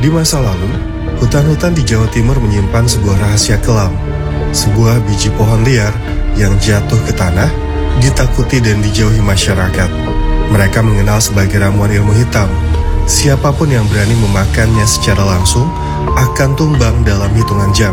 Di masa lalu, hutan-hutan di Jawa Timur menyimpan sebuah rahasia kelam. Sebuah biji pohon liar yang jatuh ke tanah, ditakuti dan dijauhi masyarakat. Mereka mengenal sebagai ramuan ilmu hitam. Siapapun yang berani memakannya secara langsung akan tumbang dalam hitungan jam.